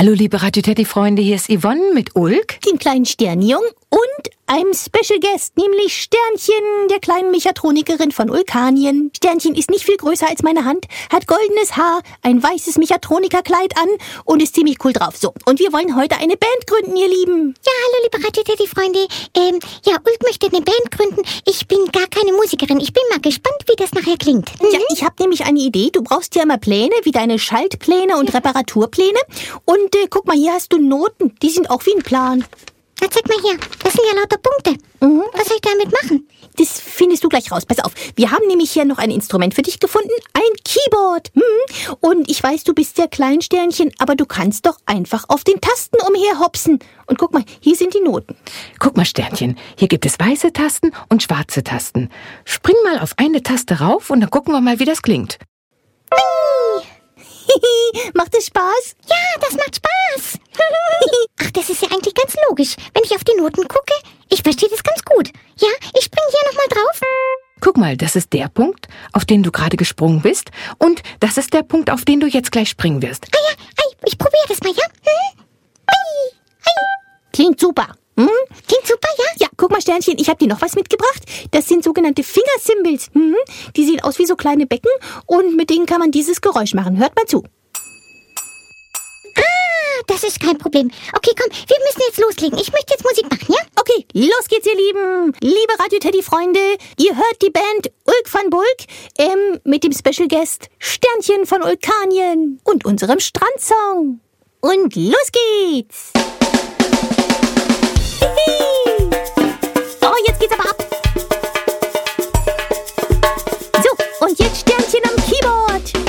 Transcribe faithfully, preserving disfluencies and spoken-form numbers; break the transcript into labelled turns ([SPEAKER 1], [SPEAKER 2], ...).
[SPEAKER 1] Hallo liebe Radio Teddy-Freunde, hier ist Yvonne mit Ulk,
[SPEAKER 2] dem kleinen Sternjung und einem Special Guest, nämlich Sternchen, der kleinen Mechatronikerin von Ulkanien. Sternchen ist nicht viel größer als meine Hand, hat goldenes Haar, ein weißes Mechatronikerkleid an und ist ziemlich cool drauf. So, und wir wollen heute eine Band gründen, ihr Lieben.
[SPEAKER 3] Ja, hallo liebe Radio Teddy-Freunde. Ähm, ja, Ulk möchte eine Band gründen. Ich bin gar keine Musikerin. Ich bin mal gespannt, wie das nachher klingt.
[SPEAKER 2] Mhm. Ja, ich habe nämlich eine Idee. Du brauchst ja immer Pläne, wie deine Schaltpläne und Reparaturpläne. Und äh, guck mal, hier hast du Noten. Die sind auch wie ein Plan.
[SPEAKER 3] Na, zeig mal her. Das sind ja lauter Punkte. Mhm. Was soll ich damit machen?
[SPEAKER 2] Das findest du gleich raus. Pass auf, wir haben nämlich hier noch ein Instrument für dich gefunden. Ein Keyboard. Hm. Und ich weiß, du bist sehr klein, Sternchen, aber du kannst doch einfach auf den Tasten umherhopsen. Und guck mal, hier sind die Noten.
[SPEAKER 1] Guck mal, Sternchen, hier gibt es weiße Tasten und schwarze Tasten. Spring mal auf eine Taste rauf und dann gucken wir mal, wie das klingt.
[SPEAKER 2] Macht es Spaß?
[SPEAKER 3] Ja, das macht Spaß. Ach, das ist ja eigentlich ganz logisch. Wenn ich auf die Noten gucke, ich verstehe das ganz gut. Ja, ich spring hier nochmal drauf.
[SPEAKER 1] Guck mal, das ist der Punkt, auf den du gerade gesprungen bist. Und das ist der Punkt, auf den du jetzt gleich springen wirst.
[SPEAKER 3] Ah ja, ei, ich probiere das mal, ja? Hm? Ei, ei.
[SPEAKER 2] Klingt super.
[SPEAKER 3] Hm? Klingt super, ja?
[SPEAKER 2] Ja, guck mal, Sternchen, ich habe dir noch was mitgebracht. Das sind sogenannte Fingercymbals. Hm? Die sehen aus wie so kleine Becken und mit denen kann man dieses Geräusch machen. Hört mal zu.
[SPEAKER 3] Ah, das ist kein Problem. Okay, komm, wir müssen jetzt loslegen. Ich möchte jetzt Musik machen, ja?
[SPEAKER 2] Okay, los geht's, ihr Lieben. Liebe Radio-Teddy-Freunde, ihr hört die Band Ulk van Bulk ähm, mit dem Special Guest Sternchen von Ulkanien und unserem Strandsong. Und los geht's! Hihi.